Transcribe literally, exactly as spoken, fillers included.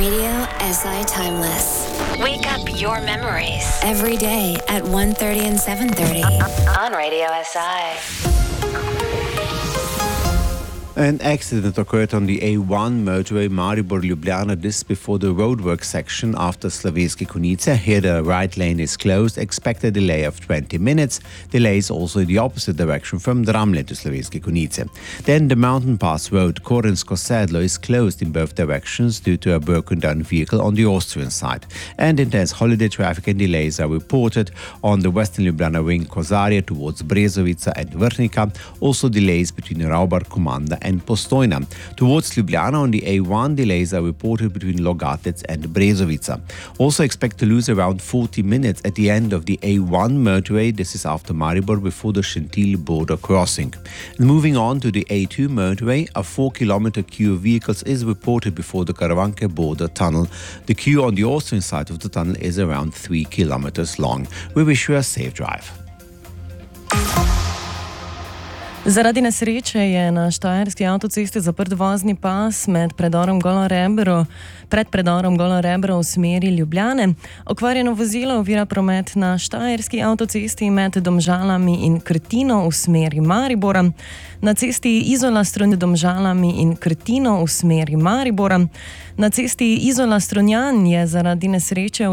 Radio S I Timeless. Wake up your memories every day at one thirty and seven thirty on Radio S I. An accident occurred on the A one motorway Maribor-Ljubljana just before the roadwork section after Slovenski Konjice. Here the right lane is closed. Expect a delay of twenty minutes. Delays also in the opposite direction from Dramlje to Slovenski Konjice. Then the mountain pass road Korensko Sedlo is closed in both directions due to a broken down vehicle on the Austrian side. And intense holiday traffic and delays are reported on the western Ljubljana ring Kozarje towards Brezovica and Vrhnika. Also delays between Raubar, Komanda and Postojna. Towards Ljubljana on the A one, delays are reported between Logatec and Brezovica. Also expect to lose around forty minutes at the end of the A one motorway. This is after Maribor before the Šentilj border crossing. And moving on to the A two motorway, a four kilometer queue of vehicles is reported before the Karavanke border tunnel. The queue on the Austrian side of the tunnel is around three kilometers long. We wish you a safe drive. Zaradi nesreče je na štajerski avtocesti zaprt vozni pas med predorom Golo Rebro, pred predorom Golo Rebro v smeri Ljubljane. Okvarjeno vozilo ovira promet na štajerski avtocesti med Domžalami in Krtino v smeri Maribora. Na cesti Izola-Strunjan Domžalami in Krtino v smeri Maribora. Na cesti Izola-Strunjan je zaradi nesreče